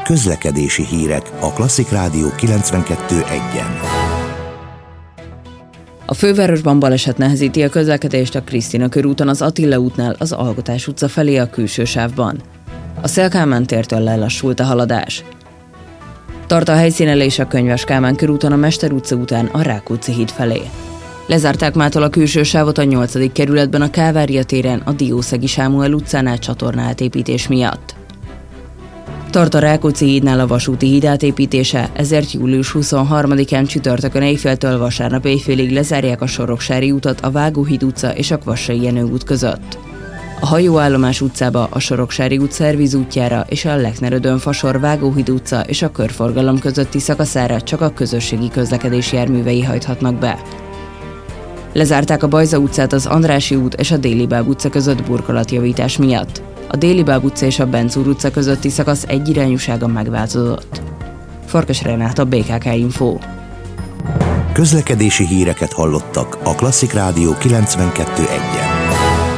Közlekedési hírek a Klasszik Rádió 92.1-en. A fővárosban baleset nehezíti a közlekedést a Krisztina körúton az Attila útnál az Alkotás utca felé a külső sávban. A Széll Kálmán tértől lelassult a haladás. Tart a helyszínelés a Könyves Kálmán körúton a Mester utca után a Rákóczi híd felé. Lezárták mától a külső sávot a 8. kerületben a Kálvária téren a Diószegi Sámuel utcánál csatornaátépítés miatt. Tart a Rákóczi hídnál a vasúti híd átépítése, ezért július 23-án csütörtökön éjféltől vasárnap éjfélig lezárják a Soroksári utat a Vágóhíd utca és a Kvassai Jenő út között. A Hajóállomás utcába, a Soroksári út szervizútjára és a Lechner-Ödön-Fasor Vágóhíd utca és a körforgalom közötti szakaszára csak a közösségi közlekedés járművei hajthatnak be. Lezárták a Bajza utcát az Andrássy út és a Déli Báb utca között burkolatjavítás miatt. A Déli Báb utca és a Bencúr utca közötti szakasz egyirányúsága megváltozott. Farkas Renáta, BKK Info. Közlekedési híreket hallottak a Klasszik Rádió 92.1-en.